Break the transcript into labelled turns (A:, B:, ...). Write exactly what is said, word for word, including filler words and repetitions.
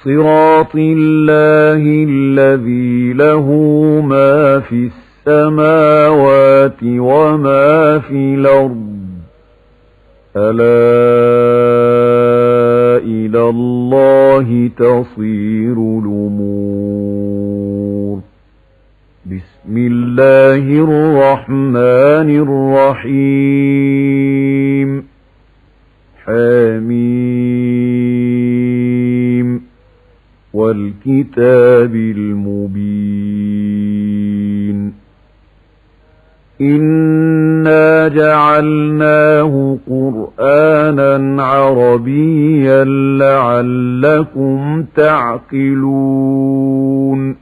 A: صراط الله الذي له ما في السماوات وما في الأرض ألا إلى الله تصير الأمور. بسم الله الرحمن الرحيم. حميم والكتاب المبين إنا جعلناه قرآنا عربيا لعلكم تعقلون.